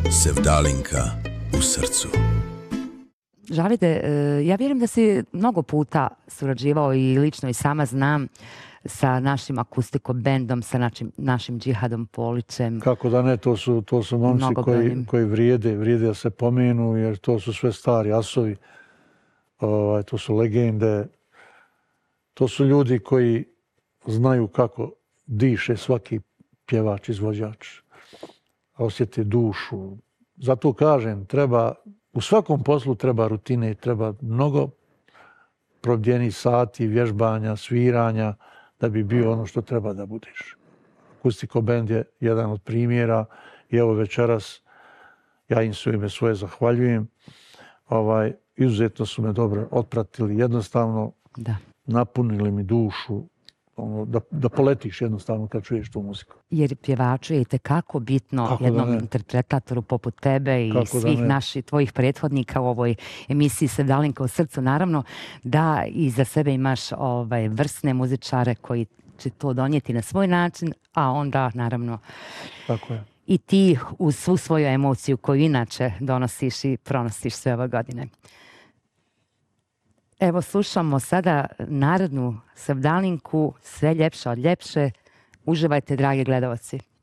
Sevdalinka u srcu. Žalide, ja vjerujem da si mnogo puta surađivao i lično i sama znam sa našim akustikom bendom, sa našim Džihadom Polićem. Kako da ne, to su momci koji vrijede da se pomenu, jer to su sve stari asovi, to su legende, to su ljudi koji znaju kako diše svaki pjevač, izvođač, osjeti dušu. Zato kažem, u svakom poslu treba rutine, treba mnogo probdjenih sati, vježbanja, sviranja, da bi bio ono što treba da budeš. Akustiko bend je jedan od primjera i evo večeras ja im su ime svoje zahvaljujem. Izuzetno su me dobro otpratili, jednostavno napunili mi dušu, da poletiš jednostavno kad čuješ tu muziku. Jer pjevaču je itekako bitno jednom interpretatoru poput tebe i svih tvojih prethodnika u ovoj emisiji Sevdalinka u srcu. Naravno da i za sebe imaš vrsne muzičare koji će to donijeti na svoj način, a onda naravno i ti uz svu svoju emociju koju inače donosiš i pronosiš sve ove godine. Evo, slušamo sada narodnu Sevdalinku, sve ljepše od ljepše. Uživajte, dragi gledalci.